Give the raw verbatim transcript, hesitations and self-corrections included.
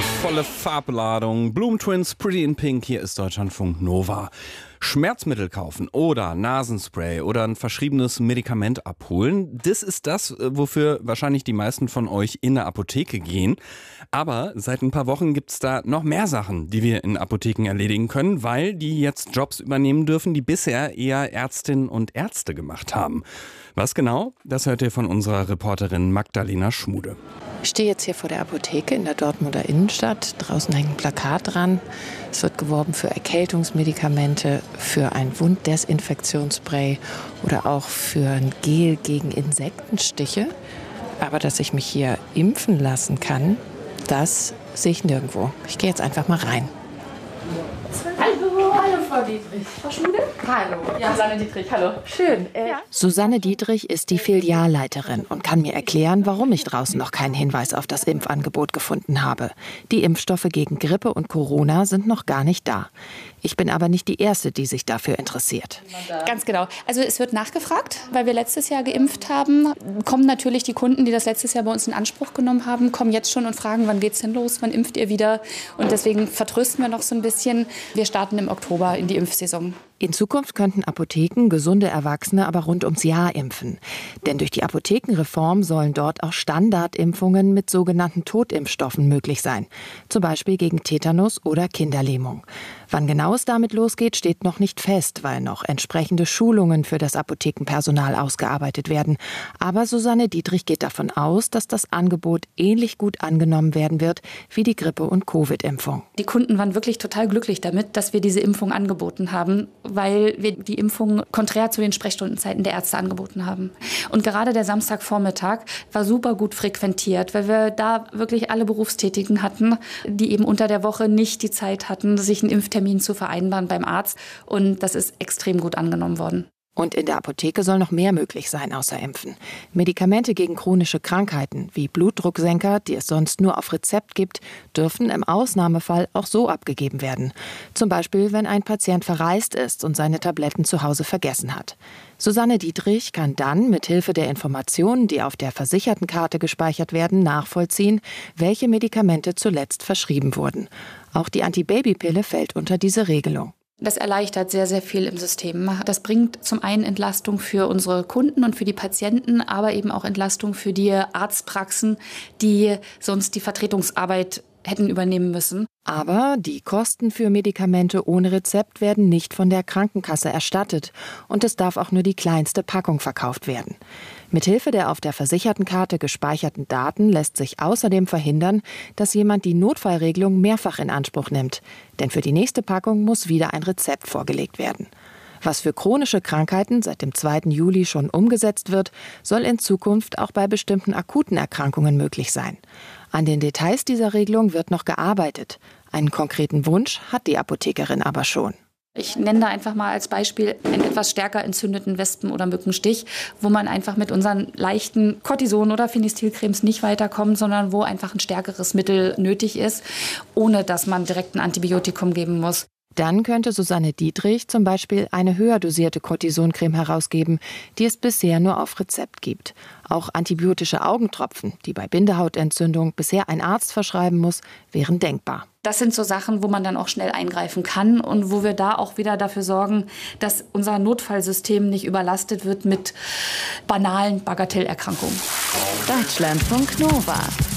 Volle Farbladung. Bloom Twins, Pretty in Pink. Hier ist Deutschlandfunk Nova. Schmerzmittel kaufen oder Nasenspray oder ein verschriebenes Medikament abholen. Das ist das, wofür wahrscheinlich die meisten von euch in eine Apotheke gehen. Aber seit ein paar Wochen gibt's da noch mehr Sachen, die wir in Apotheken erledigen können, weil die jetzt Jobs übernehmen dürfen, die bisher eher Ärztinnen und Ärzte gemacht haben. Was genau? Das hört ihr von unserer Reporterin Magdalena Schmude. Ich stehe jetzt hier vor der Apotheke in der Dortmunder Innenstadt. Draußen hängt ein Plakat dran. Es wird geworben für Erkältungsmedikamente, für ein Wunddesinfektionsspray oder auch für ein Gel gegen Insektenstiche. Aber dass ich mich hier impfen lassen kann, das sehe ich nirgendwo. Ich gehe jetzt einfach mal rein. Hallo, hallo Frau Dietrich. Frau Schmude? Hallo. Ja, Susanne Dietrich, hallo. Schön. Äh, ja. Susanne Dietrich ist die Filialleiterin und kann mir erklären, warum ich draußen noch keinen Hinweis auf das Impfangebot gefunden habe. Die Impfstoffe gegen Grippe und Corona sind noch gar nicht da. Ich bin aber nicht die Erste, die sich dafür interessiert. Ganz genau. Also es wird nachgefragt, weil wir letztes Jahr geimpft haben. Kommen natürlich die Kunden, die das letztes Jahr bei uns in Anspruch genommen haben, kommen jetzt schon und fragen, wann geht's denn los, wann impft ihr wieder? Und deswegen vertrösten wir noch so ein bisschen. Wir starten im Oktober in die Impfsaison. In Zukunft könnten Apotheken gesunde Erwachsene aber rund ums Jahr impfen. Denn durch die Apothekenreform sollen dort auch Standardimpfungen mit sogenannten Totimpfstoffen möglich sein. Zum Beispiel gegen Tetanus oder Kinderlähmung. Wann genau es damit losgeht, steht noch nicht fest, weil noch entsprechende Schulungen für das Apothekenpersonal ausgearbeitet werden. Aber Susanne Dietrich geht davon aus, dass das Angebot ähnlich gut angenommen werden wird wie die Grippe- und Covid-Impfung. Die Kunden waren wirklich total glücklich damit, dass wir diese Impfung angeboten haben, weil wir die Impfung konträr zu den Sprechstundenzeiten der Ärzte angeboten haben. Und gerade der Samstagvormittag war super gut frequentiert, weil wir da wirklich alle Berufstätigen hatten, die eben unter der Woche nicht die Zeit hatten, sich einen Impftermin zu vereinbaren beim Arzt. Und das ist extrem gut angenommen worden. Und in der Apotheke soll noch mehr möglich sein außer Impfen. Medikamente gegen chronische Krankheiten wie Blutdrucksenker, die es sonst nur auf Rezept gibt, dürfen im Ausnahmefall auch so abgegeben werden. Zum Beispiel, wenn ein Patient verreist ist und seine Tabletten zu Hause vergessen hat. Susanne Dietrich kann dann mit Hilfe der Informationen, die auf der Versichertenkarte gespeichert werden, nachvollziehen, welche Medikamente zuletzt verschrieben wurden. Auch die Antibabypille fällt unter diese Regelung. Das erleichtert sehr, sehr viel im System. Das bringt zum einen Entlastung für unsere Kunden und für die Patienten, aber eben auch Entlastung für die Arztpraxen, die sonst die Vertretungsarbeit hätten übernehmen müssen. Aber die Kosten für Medikamente ohne Rezept werden nicht von der Krankenkasse erstattet und es darf auch nur die kleinste Packung verkauft werden. Mithilfe der auf der Versichertenkarte gespeicherten Daten lässt sich außerdem verhindern, dass jemand die Notfallregelung mehrfach in Anspruch nimmt. Denn für die nächste Packung muss wieder ein Rezept vorgelegt werden. Was für chronische Krankheiten seit dem zweiten Juli schon umgesetzt wird, soll in Zukunft auch bei bestimmten akuten Erkrankungen möglich sein. An den Details dieser Regelung wird noch gearbeitet. Einen konkreten Wunsch hat die Apothekerin aber schon. Ich nenne da einfach mal als Beispiel einen etwas stärker entzündeten Wespen- oder Mückenstich, wo man einfach mit unseren leichten Cortison- oder Phenestilcremes nicht weiterkommt, sondern wo einfach ein stärkeres Mittel nötig ist, ohne dass man direkt ein Antibiotikum geben muss. Dann könnte Susanne Dietrich zum Beispiel eine höher dosierte Cortisoncreme herausgeben, die es bisher nur auf Rezept gibt. Auch antibiotische Augentropfen, die bei Bindehautentzündung bisher ein Arzt verschreiben muss, wären denkbar. Das sind so Sachen, wo man dann auch schnell eingreifen kann und wo wir da auch wieder dafür sorgen, dass unser Notfallsystem nicht überlastet wird mit banalen Bagatellerkrankungen. Deutschlandfunk Nova.